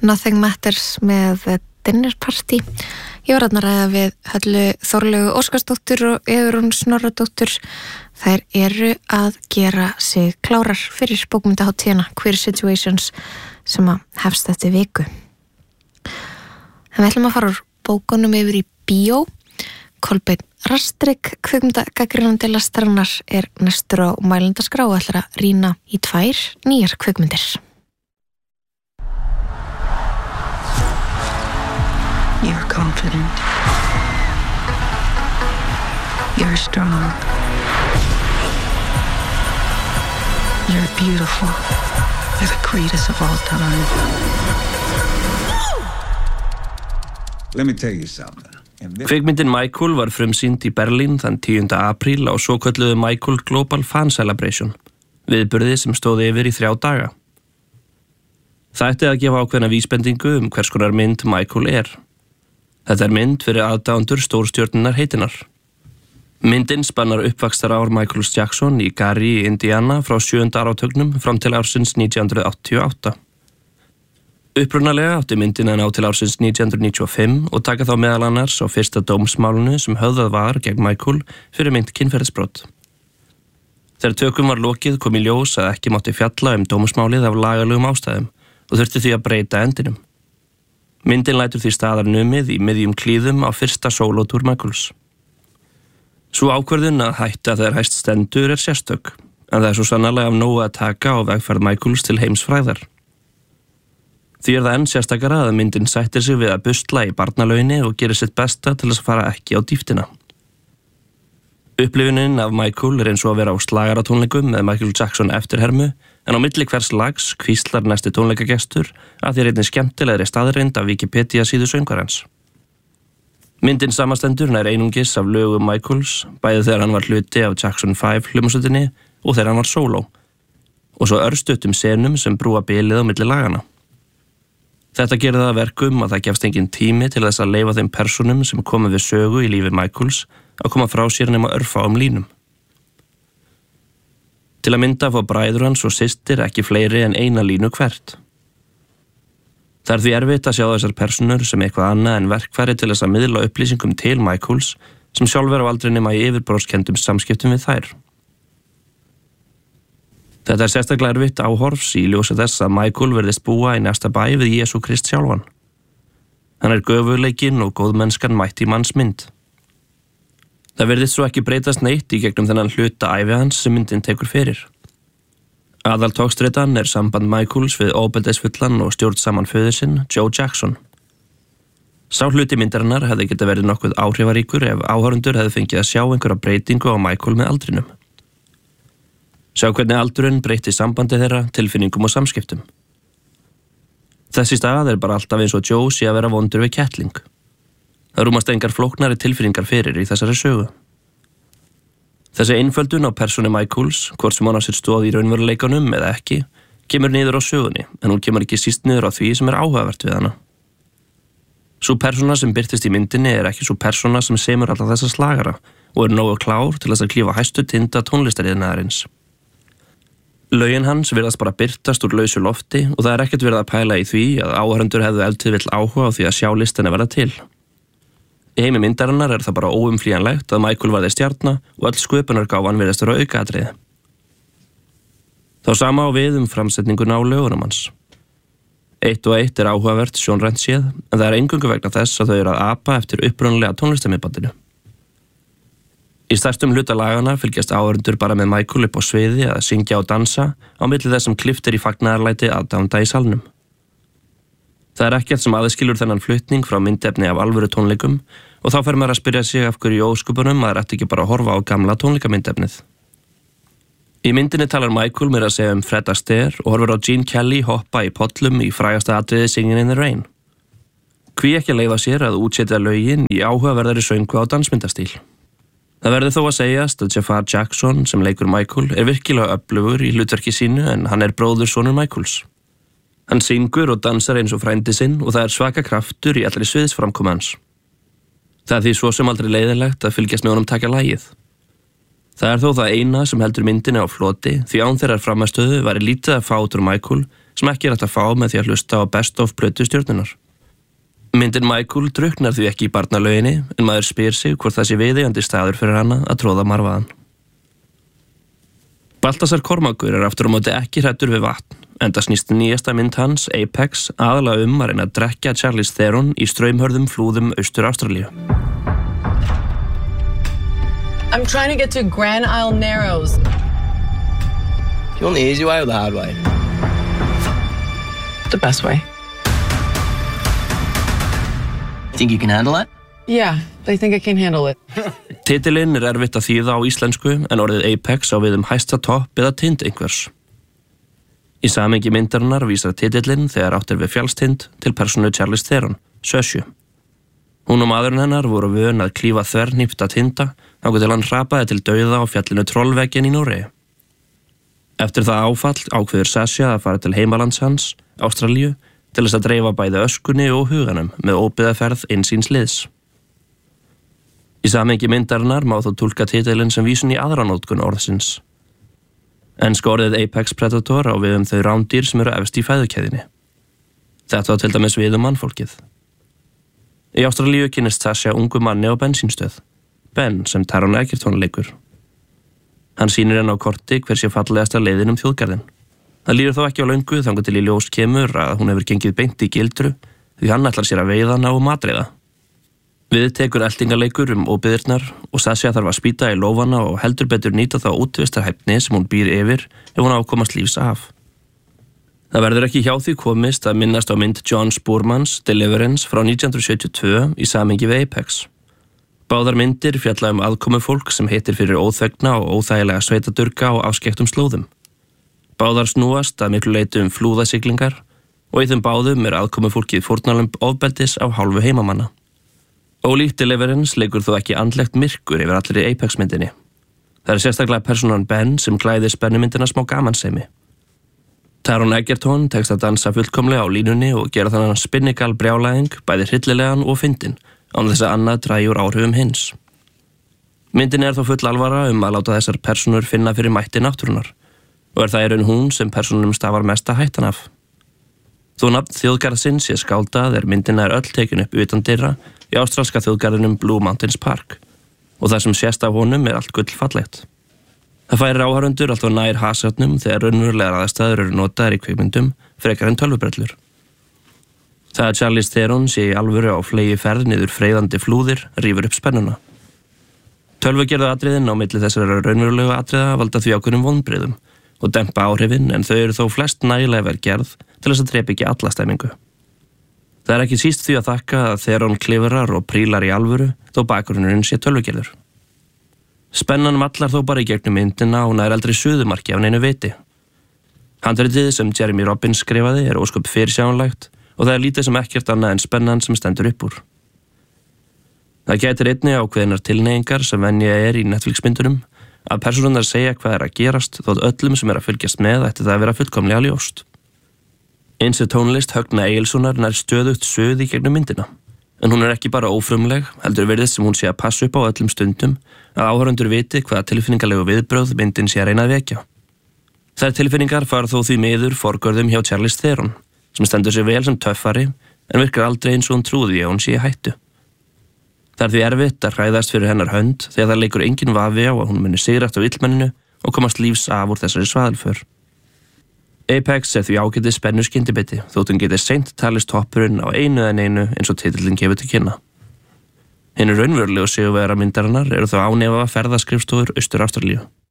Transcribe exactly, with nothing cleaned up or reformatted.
Nothing Matters með Dinner Party. Ég var að ræða við Höllu Þorlaugu Óskarsdóttur og Eyrún Snorradóttur. Þær eru að gera sig klárar fyrir bókmyndahátíðina Queer Situations sem að hefst eftir viku. En við ætlum að fara úr bókunum yfir í bíó. Kolbeinn Rastrik, kvikmyndagagnrýnandi Lastarinnar, er næstur á mælendaskrá og ætlar að rýna í tvær nýjar kvikmyndir. You're confident. You're strong. You're beautiful. You're the greatest of all time. Let me tell you something. Kvikmyndin Michael var frumsýnd í Berlín þann tíunda apríl á svokölluðu Michael Global Fan Celebration, viðburði sem stóð yfir í þrjá daga. Það ætti að gefa ákveðna vísbendingu um hvers konar mynd Michael er. Þetta er mynd fyrir aðdáendur stórstjörnunnar heitinnar. Myndin spannar uppvaxtar ár Michael Jackson í Gary, Indiana frá sjöunda áratugnum fram til ársins nítján hundruð áttatíu og átta. Upprunalega átti myndin að ná til ársins nítján hundruð níutíu og fimm og taka þá meðal annars á fyrsta dómsmálinu sem höfðað var gegn Michael fyrir mynd kynferðisbrot. Þegar tökum var lokið kom í ljós að ekki mátti fjalla um dómsmálið af lagalegum ástæðum og þurfti því að breyta endinum. Myndin lætur því staðar numið í miðjum klíðum á fyrsta sólótúr Michaels. Sú ákvörðun að hætta þegar hæst stendur er sérstök, en það er svo sannarlega af nógu að taka á vegferð Michaels til heimsfræðar. Því er það enn sérstakara að myndin sættir sig við að busla í barnalauginni og gerir sitt besta til þess að fara ekki á dýptina. Upplifunin af Michael er eins og að vera á slagaratónleikum með Michael Jackson eftirhermu, en á milli hvers lags hvíslar næsti tónleikagestur að því er einnig skemmtilegri staðreind af Wikipedia síðu söngvarans. Myndin samastendur nær einungis af lögum Michaels, bæði þegar hann var hluti af Jackson fimm hljómsveitinni og þegar hann var sóló, og svo örstuttum senum sem brúa bilið á milli lagana. Þetta gerir það að verkum að það gefst engin tími til þess að leyfa þeim personum sem komu við sögu í lífi Michaels að koma frá sér nema örfáum línum. Til að mynda fá bræður hans og systir ekki fleiri en eina línu hvert. Það er því erfitt að sjá þessar personur sem eitthvað annað en verkfæri til þess að miðla upplýsingum til Michaels sem sjálfur á aldrei nema í yfirbróðskendum samskiptum við þær. Þetta er sérstaklega erfitt áhorfs í ljósi þess að Michael virðist búa í næsta bæ við Jesú Krist sjálfan. Hann er göfugleikinn og góðmennskan mætt í manns mynd. Það virðist svo ekki breytast neitt í gegnum þennan hluta ævi hans sem myndin tekur fyrir. Aðaltókstreitan er samband Michaels við ofbeldisfullan og stjórnsaman föður sinn, Joe Jackson. Sá hluti myndarinnar hefði geta verið nokkuð áhrifaríkur ef áhorfendur hefði fengið að sjá einhverja breytingu á Michael með aldrinum. Sjá hvernig aldurinn breytti sambandi þeirra, tilfinningum og samskiptum. Þessi stað er bara alltaf eins og Joe sé að vera vondur við kettling. Það rúmast engar flóknari tilfinningar fyrir í þessari sögu. Þessi einföldun á persónu Michaels, hvort sem hann á sér stóð í raunveruleikanum eða ekki, kemur niður á sögunni, en hún kemur ekki síst niður á því sem er áhugavert við hana. Sú persóna sem birtist í myndinni er ekki sú persóna sem semur alla þessa slagara og er nógu klár til þess að klífa hæstu tinda tónlistariðnaðarins. Lögin hans virðast bara birtast úr lausu lofti og það er ekkert verið að pæla í því að áhorfendur hefðu ef til vill áhuga á því að sjá listina verða til. Í heimi myndarinnar er það bara óumflýjanlegt að Michael varði stjarna og öll sköpunargáfan virðast vera aukaatriði. Þá sama á við um framsetninguna á lögunum hans. Eitt og eitt er áhugavert sjónrænt séð, en það er eingöngu vegna þess að þau eru að apa eftir upprunalega tónlistarmiðbandinu. Í stærstum hluta lagana fylgjast áhorfendur bara með Michael upp á sviði að syngja og dansa á milli þess sem klippt er í fagnaðarlæti aðdáenda í salnum. Það er ekkert sem aðskilur þennan flutning frá myndefni af alvöru tónleikum og þá fer maður að spyrja sig af hverju í ósköpunum maður ætti ekki bara að horfa á gamla tónleikamyndefnið. Í myndinni talar Michael mér að segja um Fred Astaire og horfir á Gene Kelly hoppa í pollum í frægasta atriði Singin' in the Rain. Hví ekki að leyfa sér að útsetja lögin í áhugaverðari söngu á dansmyndastíl. Það verður þó að segjast að Jafar Jackson sem leikur Michael er virkilega öflugur í hlutverki sínu en hann er bróður sonur Michaels. Hann syngur og dansar eins og frændi sinn og það er svaka kraftur í allri sviðsframkomu hans. Það er því svo sem aldrei leiðilegt að fylgjast með honum taka lagið. Það er þó það eina sem heldur myndinni á floti því án þeirrar frammistöðu væri lítið að fá út úr Michael sem ekki er hægt að fá með því að hlusta á best of plötu stjörnunar. Myndin Michael drukknar því ekki í barnalöginni en maður spyr sig hvort það sé viðeigandi staður fyrir hana að tróða marvaðan. Baltasar Kormákur er aftur á móti ekki hræddur við vatn, enda snýst nýjasta mynd hans, Apex, aðalega um að reyna að drekkja Charlize Theron í straumhörðum flúðum austur Ástralíu. I'm trying to get to Grand Isle Narrows. Do you want the easy way or the hard way? The best way. Think you can handle it? Yeah, I think I can handle it. Titilinn er erfitt að þýða á íslensku en orðið Apex á við um hæsta topp eða tind einhvers. Í samhengi myndarinnar vísar titillinn þegar átt er við fjallstind til persónu Charlize Theron, Sösju. Hún og maðurinn hennar voru vön að klífa þvernýpta tinda þangað til hann hrapaði til dauða á fjallinu Trollveggin í Noregi. Eftir það áfall ákveður Sasha að fara til heimalands hans, Ástralíu, til þess að dreifa bæði öskunni og huganum með óbyggðaferð inn síns liðs. Í samhengi myndarinnar má þó túlka titilinn sem vísun í aðra nótkun orðsins. Enska orðið Apex Predator á við um þau rándýr sem eru efst í fæðukeðjunni. Þetta á til dæmis við um mannfólkið. Í Ástralíu kynnist Sasha ungu manni á bensínstöð, Ben sem Taron Egerton leikur. Hann sýnir henni á korti hver sé fallegasta leiðin um þjóðgarðinn. Það líður þó ekki á löngu þangað til í ljós kemur að hún hefur gengið beint í gildru því hann ætlar sér að veiða hana og matreiða. Við tekur eltingaleikur um óbyggðirnar og Sasha þarf að spýta í lófana og heldur betur nýta þá útvistarhæfni sem hún býr yfir ef hún á að komast lífs af. Það verður ekki hjá því komist að minnast á mynd John Spoormans Deliverance frá nítján hundruð sjötíu og tvö í samhengi við Apex. Báðar myndir fjalla um aðkomu fólk sem heitir fyrir óþvegna og óþægilega sveitadurga á afskekktum slóðum. Báðar snúast að miklu leyti um flúðasiglingar og í þeim báðum er aðkomu fólkið fórnarlömb ofbeldis af hálfu heimamanna. Ólíkt Deliverance leikur þó ekki andlegt myrkur yfir allri Apex-myndinni. Það er sérstaklega persónan Ben sem klæðir spennumyndina smá gamansemi. Taron Egerton tekst að dansa fullkomlega á línunni og gera þannig spinnigal brjálæðing, bæði hryllilegan og fyndinn, án þess að annað dragi úr áhrifum hins. Myndin er þó full alvara um að láta þessar persónur finna fyrir mætti náttúrunar og er það í raun hún sem persónunum stafar mesta hættan af. Þó nafn þjóðgarðsins sé skáldað er myndina er öll tekin upp utan dyra í ástralska þjóðgarðinum Blue Mountains Park og það sem sést af honum er allt gullfallegt. Það færir áhorfendur alltaf nær hasarnum þegar raunverulegar aðstæður eru notaðar í kvikmyndum frekar en tölvubrellur. Það að Charlize Theron sé í alvöru á flegi ferð niður freyðandi flúðir rífur upp spennuna. Tölvugerðu atriðin á milli þessara raunverulegu atriða valda því ákveðnum vonbrigðum og dempa áhrifin en þau eru þó flest nægilega vel gerð til þess að drepa ekki alla stemmingu. Það er ekki síst því að þakka að Theron klifrar og prílar í alvöru þó bakgrunnurinn sé tölvugerður. Spennan mallar þó bara í gegnum myndina og nær aldrei suðumarki af neinu viti. Handritið sem Jeremy Robbins skrifaði er ósköp fyrirsjáanlegt og það er lítið sem ekkert annað en spennan sem stendur upp úr. Það gætir einnig ákveðinar tilneyingar sem venja er í Netflix-myndunum að persónurnar segja hvað er að gerast þótt öllum sem er að fylgjast með ætti það að vera fullkomlega ljóst. Eins er tónlist Högna Egilssonar nær stöðugt suð í gegnum myndina, en hún er ekki bara ófrumleg, heldur virðist sem hún sé að passa upp á öllum stundum að áhorfendur viti hvaða tilfinningalegu viðbrögð myndin sé að reyna að vekja. Þær tilfinningar fara þó því miður forgörðum hjá Charlize Theron, sem stendur sig vel sem töffari en virkar aldrei eins og hún trúði að hún sé í hættu. Það er því erfitt að hræðast fyrir hennar hönd þegar það leikur engin vafi á að hún muni sigrast á illmenninu og komast lífs af úr þessari svaðilför. Apex er því ágætið spennu skyndibiti þótt hún geti seint talist toppurinn á einu en einu eins og titillinn gefur til kynna. Hinu raunverulegu sigurvegara myndarinnar eru þó ánefa ferðaskrifstofur Austur Ástralíu.